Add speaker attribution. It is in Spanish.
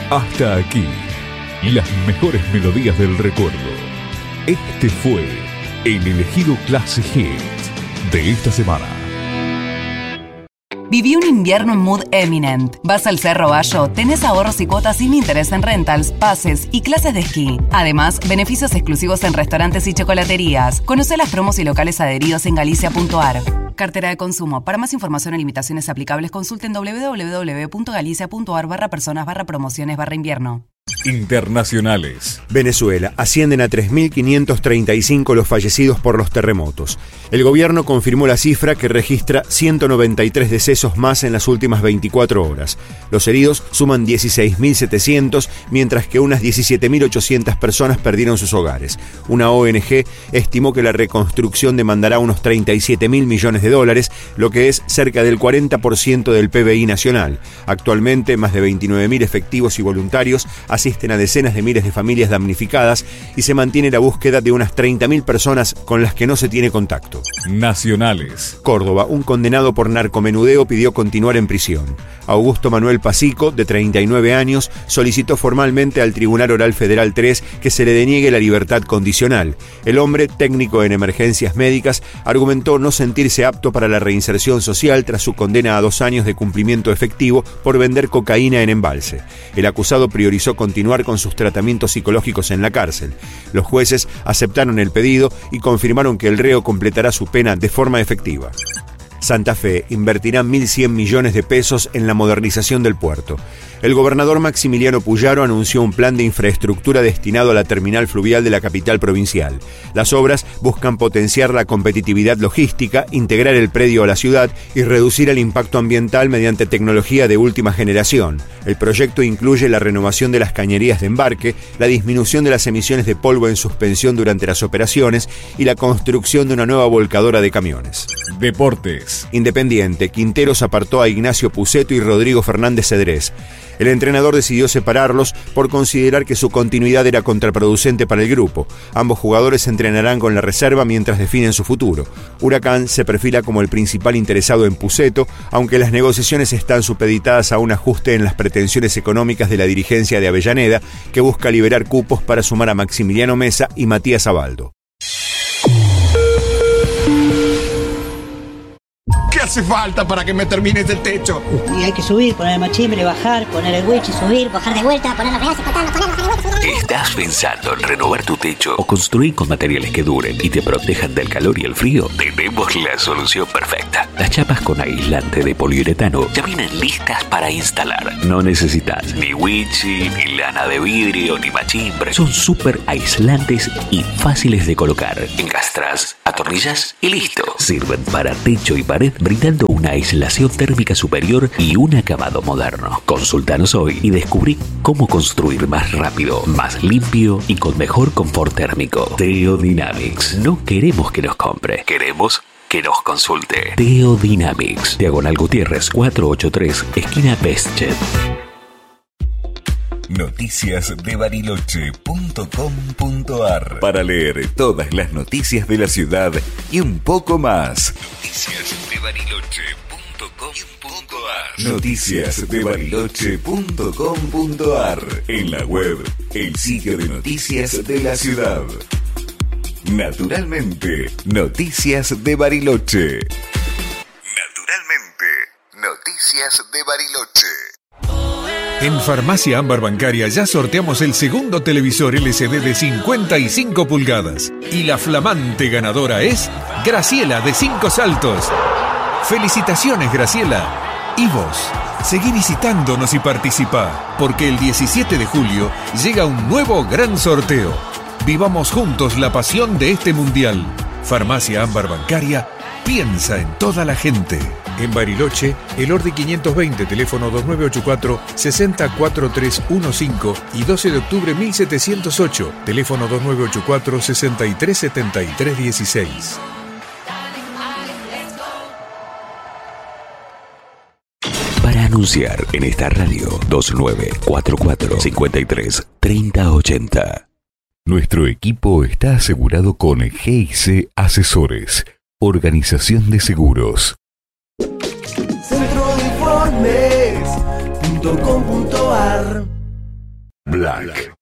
Speaker 1: Hasta aquí, las mejores melodías del recuerdo. Este fue el elegido Classic Hit de esta semana.
Speaker 2: Viví un invierno en mood eminent. Vas al Cerro Bayo, tenés ahorros y cuotas sin interés en rentals, pases y clases de esquí. Además, beneficios exclusivos en restaurantes y chocolaterías. Conocé las promos y locales adheridos en galicia.ar. Cartera de consumo. Para más información y limitaciones aplicables, consulten www.galicia.ar/personas/promociones/invierno.
Speaker 1: Internacionales.
Speaker 3: Venezuela. Ascienden a 3.535 los fallecidos por los terremotos. El gobierno confirmó la cifra que registra 193 decesos más en las últimas 24 horas. Los heridos suman 16.700, mientras que unas 17.800 personas perdieron sus hogares. Una ONG estimó que la reconstrucción demandará unos 37.000 millones de dólares, lo que es cerca del 40% del PBI nacional. Actualmente, más de 29.000 efectivos y voluntarios asisten a decenas de miles de familias damnificadas y se mantiene la búsqueda de unas 30.000 personas con las que no se tiene contacto.
Speaker 1: Nacionales.
Speaker 3: Córdoba, un condenado por narcomenudeo pidió continuar en prisión. Augusto Manuel Pasico, de 39 años, solicitó formalmente al Tribunal Oral Federal 3 que se le deniegue la libertad condicional. El hombre, técnico en emergencias médicas, argumentó no sentirse apto para la reinserción social tras su condena a 2 años de cumplimiento efectivo por vender cocaína en embalse. El acusado priorizó continuar con sus tratamientos psicológicos en la cárcel. Los jueces aceptaron el pedido y confirmaron que el reo completará su pena de forma efectiva. Santa Fe invertirá 1.100 millones de pesos en la modernización del puerto. El gobernador Maximiliano Puyaro anunció un plan de infraestructura destinado a la terminal fluvial de la capital provincial. Las obras buscan potenciar la competitividad logística, integrar el predio a la ciudad y reducir el impacto ambiental mediante tecnología de última generación. El proyecto incluye la renovación de las cañerías de embarque, la disminución de las emisiones de polvo en suspensión durante las operaciones y la construcción de una nueva volcadora de camiones.
Speaker 1: Deportes.
Speaker 3: Independiente, Quinteros apartó a Ignacio Puceto y Rodrigo Fernández Cedrés. El entrenador decidió separarlos por considerar que su continuidad era contraproducente para el grupo. Ambos jugadores entrenarán con la reserva mientras definen su futuro. Huracán se perfila como el principal interesado en Puceto, aunque las negociaciones están supeditadas a un ajuste en las pretensiones económicas de la dirigencia de Avellaneda, que busca liberar cupos para sumar a Maximiliano Mesa y Matías Abaldo.
Speaker 4: ¿Qué hace falta para que me termines el techo?
Speaker 5: Y hay que subir, poner el machimbre, bajar, poner el winch, subir, bajar de vuelta, poner los pedazos, cortarlo, ponerlo, bajar de vuelta.
Speaker 6: ¿Estás pensando en renovar tu techo o construir con materiales que duren y te protejan del calor y el frío? Tenemos la solución perfecta. Las chapas con aislante de poliuretano ya vienen listas para instalar. No necesitas ni winchi, ni lana de vidrio, ni machimbre. Son súper aislantes y fáciles de colocar. Encastras, atornillas y listo. Sirven para techo y pared, brindando una aislación térmica superior y un acabado moderno. Consultanos hoy y descubrí cómo construir más rápido, más limpio y con mejor confort térmico. Teodynamics. No queremos que nos compre, queremos que nos consulte. Teodynamics. Diagonal Gutiérrez 483, esquina Bestchet.
Speaker 7: Noticiasdebariloche.com.ar para leer todas las noticias de la ciudad y un poco más. Noticiasdebariloche.com.ar En la web, el sitio de noticias de la ciudad. Naturalmente, Noticias de Bariloche. Naturalmente, Noticias de Bariloche.
Speaker 8: En Farmacia Ámbar Bancaria ya sorteamos el segundo televisor LCD de 55 pulgadas. Y la flamante ganadora es Graciela de 5 Saltos. ¡Felicitaciones, Graciela! Y vos, seguí visitándonos y participá, porque el 17 de julio llega un nuevo gran sorteo. Vivamos juntos la pasión de este mundial. Farmacia Ámbar Bancaria piensa en toda la gente. En Bariloche, el Ordi 520, teléfono 2984-604315 y 12 de octubre 1708, teléfono 2984-637316.
Speaker 6: Para anunciar en esta radio, 2944-53-3080.
Speaker 1: Nuestro equipo está asegurado con GIC Asesores, Organización de Seguros.
Speaker 9: Centrodeinformes.com.ar
Speaker 7: Black.